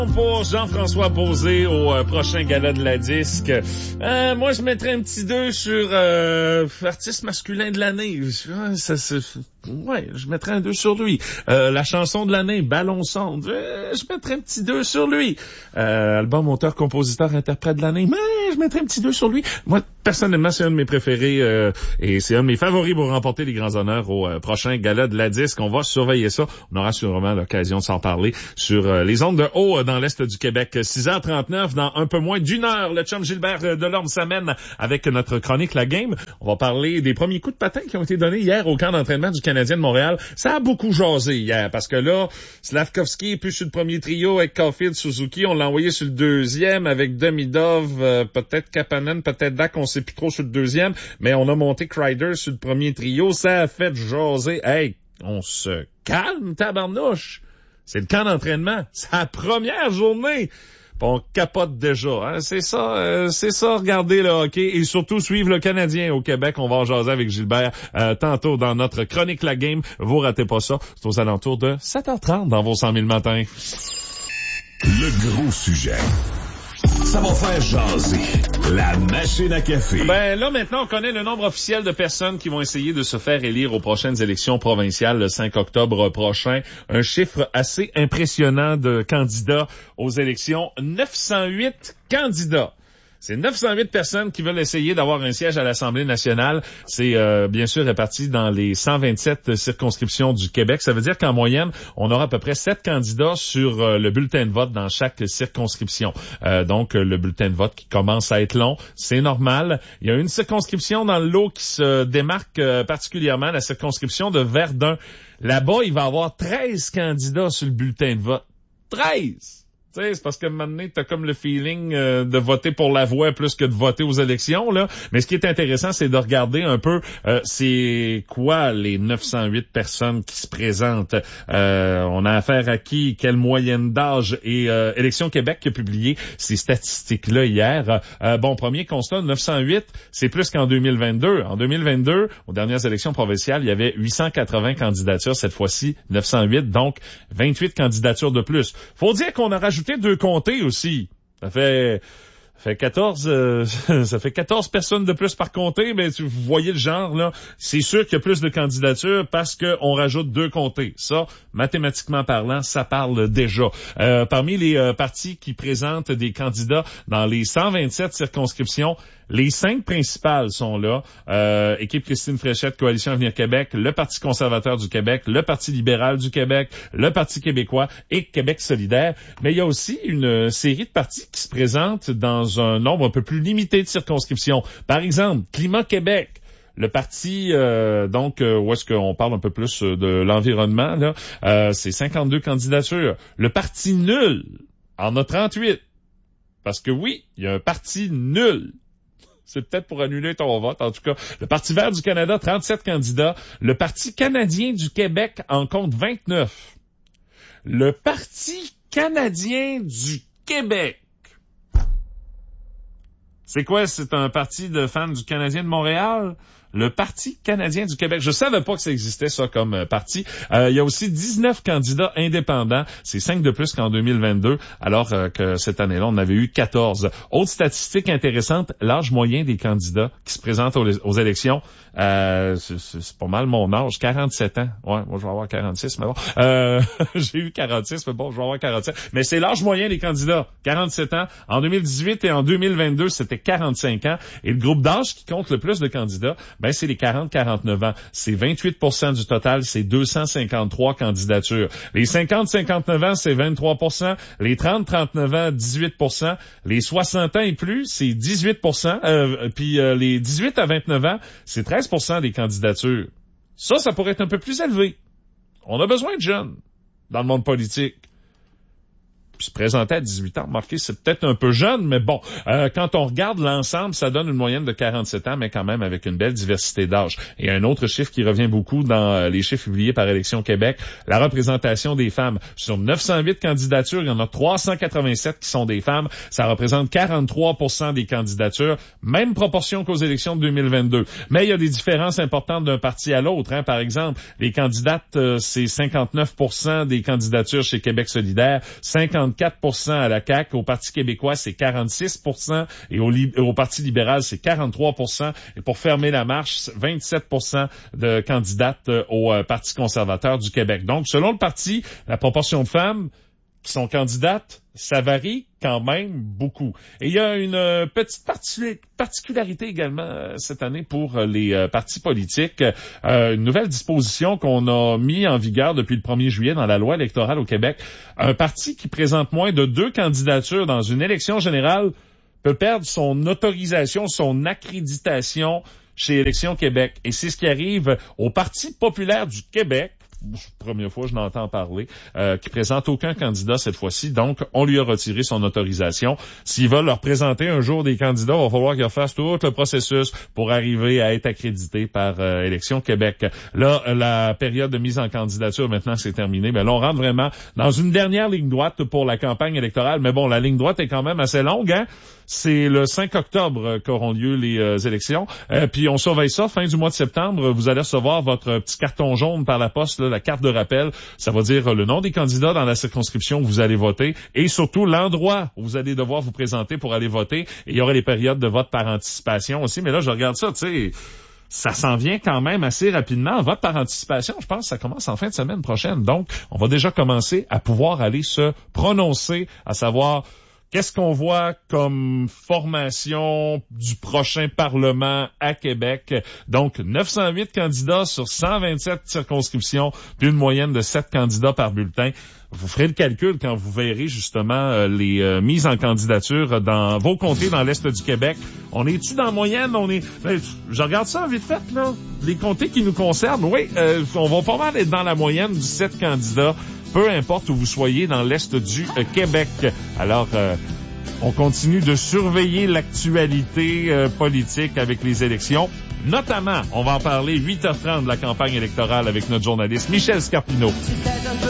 Pour Jean-François Beauzé au prochain gala de la disque. Moi, je mettrais un petit 2 sur artiste masculin de l'année. Je mettrais un 2 sur lui. La chanson de l'année, Ballon sonde. Je mettrais un petit 2 sur lui. Album, auteur, compositeur, interprète de l'année. Mais je mettrais un petit 2 sur lui. Moi, personnellement, c'est un de mes préférés et c'est un de mes favoris pour remporter les grands honneurs au prochain gala de la disque. On va surveiller ça. On aura sûrement l'occasion de s'en parler sur les ondes de haut dans l'Est du Québec. 6h39, dans un peu moins d'une heure, le chum Gilbert Delorme s'amène avec notre chronique La Game. On va parler des premiers coups de patin qui ont été donnés hier au camp d'entraînement du Canadien de Montréal. Ça a beaucoup jasé hier, parce que là, Slavkovski est plus sur le premier trio avec Caulfield, Suzuki. On l'a envoyé sur le deuxième avec Demidov, peut-être Kapanen, peut-être Dak, on sait plus trop sur le deuxième, mais on a monté Kreider sur le premier trio. Ça a fait jaser. Hey, on se calme, tabarnouche! C'est le camp d'entraînement. C'est la première journée. Puis on capote déjà. Hein? C'est ça, regarder le hockey et surtout suivre le Canadien au Québec. On va en jaser avec Gilbert tantôt dans notre chronique La Game. Vous ratez pas ça. C'est aux alentours de 7h30 dans vos 100 000 matins. Le gros sujet. Ça va faire jaser. La machine à café. Ben là, maintenant, on connaît le nombre officiel de personnes qui vont essayer de se faire élire aux prochaines élections provinciales le 5 octobre prochain. Un chiffre assez impressionnant de candidats aux élections. 908 candidats. C'est 908 personnes qui veulent essayer d'avoir un siège à l'Assemblée nationale. C'est bien sûr réparti dans les 127 circonscriptions du Québec. Ça veut dire qu'en moyenne, on aura à peu près 7 candidats sur le bulletin de vote dans chaque circonscription. Donc, le bulletin de vote qui commence à être long, c'est normal. Il y a une circonscription dans le lot qui se démarque particulièrement, la circonscription de Verdun. Là-bas, il va y avoir 13 candidats sur le bulletin de vote. 13! Tu sais, c'est parce que maintenant, t'as comme le feeling de voter pour la voix plus que de voter aux élections, là. Mais ce qui est intéressant, c'est de regarder un peu c'est quoi les 908 personnes qui se présentent. On a affaire à qui, quelle moyenne d'âge, et Élections Québec qui a publié ces statistiques-là hier. Premier constat, 908, c'est plus qu'en 2022. En 2022, aux dernières élections provinciales, il y avait 880 candidatures. Cette fois-ci, 908, donc 28 candidatures de plus. Faut dire qu'on a rajouté 2 comtés aussi. Ça fait 14, ça fait 14 personnes de plus par comté, mais vous voyez le genre, là. C'est sûr qu'il y a plus de candidatures parce qu'on rajoute 2 comtés. Ça, mathématiquement parlant, ça parle déjà. Parmi les partis qui présentent des candidats dans les 127 circonscriptions, les 5 principales sont là. Équipe Christine Fréchette, Coalition Avenir Québec, le Parti conservateur du Québec, le Parti libéral du Québec, le Parti québécois et Québec solidaire. Mais il y a aussi une série de partis qui se présentent dans un nombre un peu plus limité de circonscriptions. Par exemple, Climat Québec. Le parti, où est-ce qu'on parle un peu plus de l'environnement, là, c'est 52 candidatures. Le parti nul en a 38. Parce que oui, il y a un parti nul. C'est peut-être pour annuler ton vote, en tout cas. Le Parti vert du Canada, 37 candidats. Le Parti canadien du Québec en compte 29. Le Parti canadien du Québec. C'est quoi? C'est un parti de fans du Canadien de Montréal? Le Parti canadien du Québec. Je savais pas que ça existait, ça, comme parti. Il y a aussi 19 candidats indépendants. C'est 5 de plus qu'en 2022, alors que cette année-là, on avait eu 14. Autre statistique intéressante, l'âge moyen des candidats qui se présentent aux élections. C'est pas mal mon âge, 47 ans. Ouais, moi, je vais avoir 46, mais bon. J'ai eu 46, mais bon, je vais avoir 47. Mais c'est l'âge moyen des candidats, 47 ans. En 2018 et en 2022, c'était 45 ans. Et le groupe d'âge qui compte le plus de candidats, ben c'est les 40-49 ans. C'est 28% du total, c'est 253 candidatures. Les 50-59 ans, c'est 23%. Les 30-39 ans, 18%. Les 60 ans et plus, c'est 18%. Puis les 18 à 29 ans, c'est 13% des candidatures. Ça pourrait être un peu plus élevé. On a besoin de jeunes dans le monde politique. Puis se présenter à 18 ans, remarquez, c'est peut-être un peu jeune, mais bon, quand on regarde l'ensemble, ça donne une moyenne de 47 ans, mais quand même avec une belle diversité d'âge. Et un autre chiffre qui revient beaucoup dans les chiffres publiés par Élections Québec, la représentation des femmes. Sur 908 candidatures, il y en a 387 qui sont des femmes. Ça représente 43% des candidatures, même proportion qu'aux élections de 2022. Mais il y a des différences importantes d'un parti à l'autre. Par exemple, les candidates, c'est 59% des candidatures chez Québec solidaire, 52 44% à la CAQ. Au Parti québécois, c'est 46%. Et au Parti libéral, c'est 43%. Et pour fermer la marche, 27% de candidates au Parti conservateur du Québec. Donc, selon le parti, la proportion de femmes qui sont candidates, ça varie quand même beaucoup. Et il y a une petite particularité également cette année pour les partis politiques. Une nouvelle disposition qu'on a mis en vigueur depuis le 1er juillet dans la loi électorale au Québec. Un parti qui présente moins de 2 candidatures dans une élection générale peut perdre son autorisation, son accréditation chez Élections Québec. Et c'est ce qui arrive au Parti populaire du Québec. Première fois je n'entends parler, qui présente aucun candidat cette fois-ci, donc on lui a retiré son autorisation. S'il va leur présenter un jour des candidats, il va falloir qu'il fasse tout le processus pour arriver à être accrédité par Élections Québec. Là, la période de mise en candidature maintenant c'est terminé, mais là on rentre vraiment dans une dernière ligne droite pour la campagne électorale, mais bon, la ligne droite est quand même assez longue, hein? C'est le 5 octobre qu'auront lieu les élections. Puis on surveille ça. Fin du mois de septembre, vous allez recevoir votre petit carton jaune par la poste, là, la carte de rappel. Ça va dire le nom des candidats dans la circonscription où vous allez voter et surtout l'endroit où vous allez devoir vous présenter pour aller voter. Et il y aura les périodes de vote par anticipation aussi. Mais là, je regarde ça, tu sais, ça s'en vient quand même assez rapidement. Vote par anticipation, je pense que ça commence en fin de semaine prochaine. Donc, on va déjà commencer à pouvoir aller se prononcer, à savoir qu'est-ce qu'on voit comme formation du prochain Parlement à Québec? Donc, 908 candidats sur 127 circonscriptions, puis une moyenne de 7 candidats par bulletin. Vous ferez le calcul quand vous verrez justement les mises en candidature dans vos comtés dans l'Est du Québec. On est-tu dans la moyenne? Je regarde ça vite fait, là. Les comtés qui nous concernent, oui, on va pas mal être dans la moyenne du 7 candidats, peu importe où vous soyez dans l'Est du Québec. Alors, on continue de surveiller l'actualité politique avec les élections. Notamment, on va en parler 8h30 de la campagne électorale avec notre journaliste Michel Scarpino.